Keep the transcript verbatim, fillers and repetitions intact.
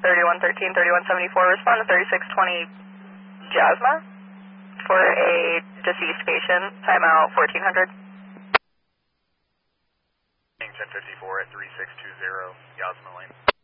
thirty-one thirteen, thirty-one seventy-four, respond to thirty-six twenty Jasma for a deceased patient, timeout fourteen hundred. ten fifty-four at three six two zero, Jasma Lane.